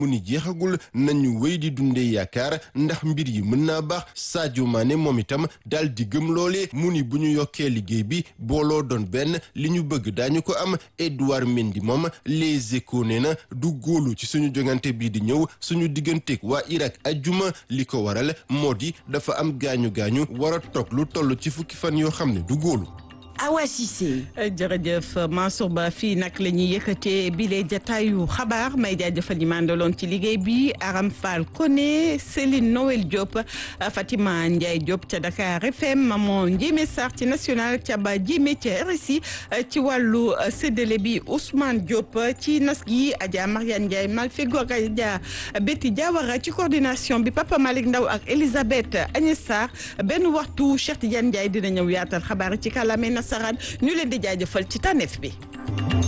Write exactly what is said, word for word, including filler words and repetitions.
mu ni jeexagul nañu wéy di dundee yaakaar ndax mbir yi mën naa baax Sadio Mané moom itam daal di gëm loolee mu ni bu ñu yokkee liggéey bi booloo doon benn li ñu bëgg daañu ko am. Edouard Mendy moom Les Échos nee na du góolu ci suñu jongante bii di ñëw suñu digganteeg waa Irak ajjuma li ko waral moo di dafa am gaañu gaañu war a toog lu toll ci fukki fan yoo xam ne du góolu. Awa Cissé. jërëjëf Mansour Ba fii nag la ñuy yëkkatee bile jataayu xabaar may jaajëfal ñi mandaloon ci liggéey bi Aram Fall Koné Céline Noël Diop Fatima Ndiaye Diop ca Dakar F M Maman Ndiémé Sarr ci national ca ba Ndiémé ca R S I ci wàllu séddale bi Ousmane Diop ci nas gi Adja Mariane Ndiaye Malfego ak Adja Betty Diawara ci coordination bi Papa Malick Ndaw ak Elisabeth Agnès Sarr benn waxtu Cheikh Tidiane Ndiaye dina ñëw yaatal xabaar ci kàllaame nasaraan ñu leen di jaajëfal ci tànneef bi.